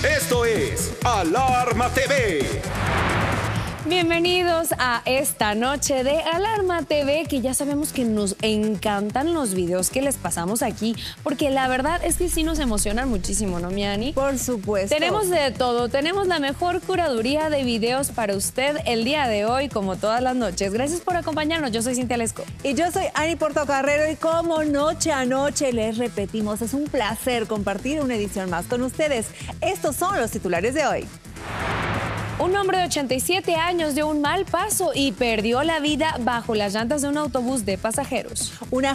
Esto es Alarma TV. Bienvenidos a esta noche de Alarma TV, que ya sabemos que nos encantan los videos que les pasamos aquí, porque la verdad es que sí nos emocionan muchísimo, ¿no, mi Ani? Por supuesto. Tenemos de todo, tenemos la mejor curaduría de videos para usted el día de hoy, como todas las noches. Gracias por acompañarnos, yo soy Cintia Lesco. Y yo soy Ani Portocarrero, y como noche a noche les repetimos, es un placer compartir una edición más con ustedes. Estos son los titulares de hoy. Un hombre de 87 años dio un mal paso y perdió la vida bajo las llantas de un autobús de pasajeros. Una